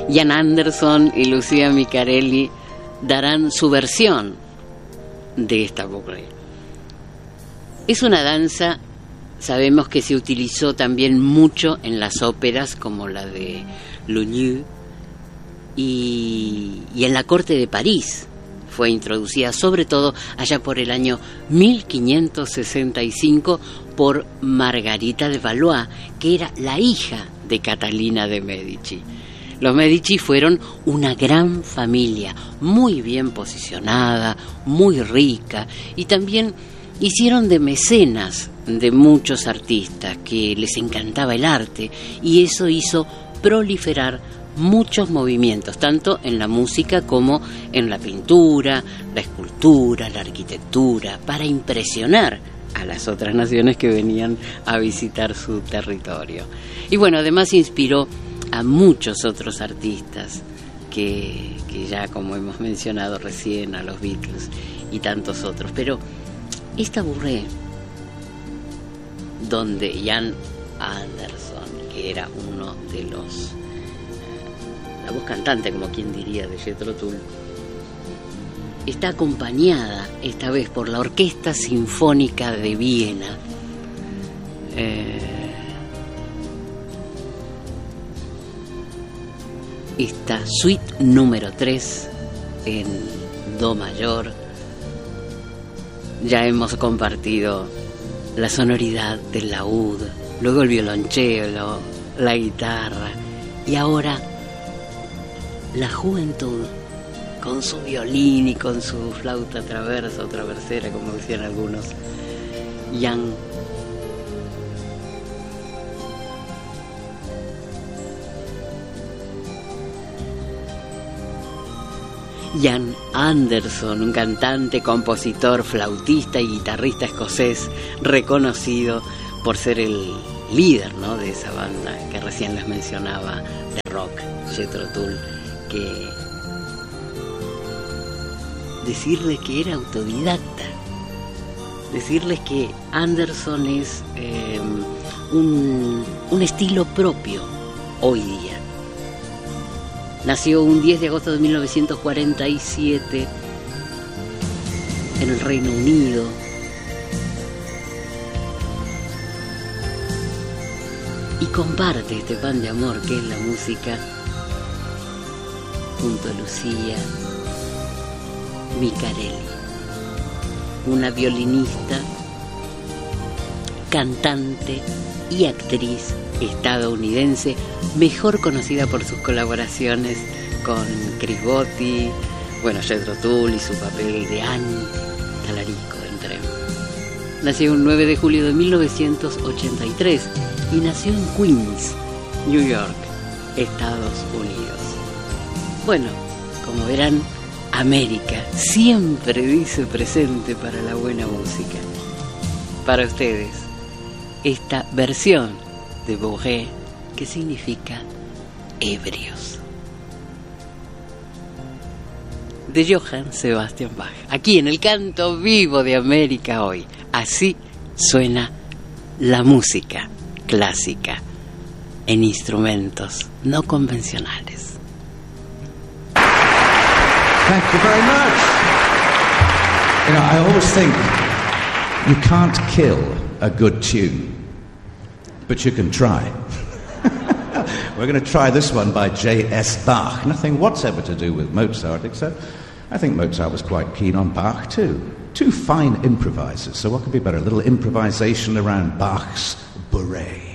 Jan Anderson y Lucia Micarelli darán su versión de esta bourrée. Es una danza, sabemos que se utilizó también mucho en las óperas como la de Lully y en la corte de París. Fue introducida sobre todo allá por el año 1565 por Margarita de Valois, que era la hija de Catalina de Medici. Los Medici fueron una gran familia, muy bien posicionada, muy rica, y también hicieron de mecenas de muchos artistas que les encantaba el arte, y eso hizo proliferar muchos movimientos, tanto en la música como en la pintura, la escultura, la arquitectura, para impresionar a las otras naciones que venían a visitar su territorio. Y bueno, además inspiró a muchos otros artistas que ya, como hemos mencionado recién, a los Beatles y tantos otros. Pero esta bourrée, donde Jan Anderson, que era uno de los la voz cantante, como quien diría, de Jethro Tull, está acompañada esta vez por la Orquesta Sinfónica de Viena. Esta suite número 3 en do mayor. Ya hemos compartido la sonoridad del laúd, luego el violonchelo, la guitarra, y ahora la juventud con su violín y con su flauta traversa o traversera, como decían algunos. Jan Anderson, un cantante, compositor, flautista y guitarrista escocés, reconocido por ser el líder, ¿no?, de esa banda que recién les mencionaba, de rock, Jethro Tull, que decirles que era autodidacta, decirles que Anderson es un estilo propio hoy día. Nació un 10 de agosto de 1947 en el Reino Unido. Y comparte este pan de amor que es la música junto a Lucia Micarelli, una violinista, cantante y actriz estadounidense, mejor conocida por sus colaboraciones con Chris Botti, Jethro Tull y su papel de Annie Talarico en Tren. Nació el 9 de julio de 1983 y nació en Queens, New York, Estados Unidos. Bueno, como verán, América siempre dice presente para la buena música. Para ustedes, esta versión de bourrée, que significa ebrios, de Johann Sebastian Bach, aquí en el Canto Vivo de América hoy. Así suena la música clásica en instrumentos no convencionales. Thank you very much. I always think you can't kill a good tune, but you can try. We're going to try this one by J.S. Bach. Nothing whatsoever to do with Mozart, except I think Mozart was quite keen on Bach too. Two fine improvisers, so what could be better? A little improvisation around Bach's bourrée.